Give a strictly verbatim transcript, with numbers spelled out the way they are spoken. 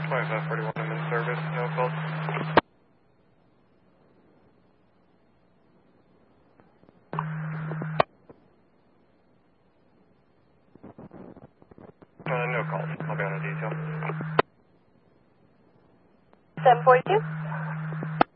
twenty-five forty-one, I'm in service, no calls. Uh, no calls, I'll be on a detail. seven forty-two.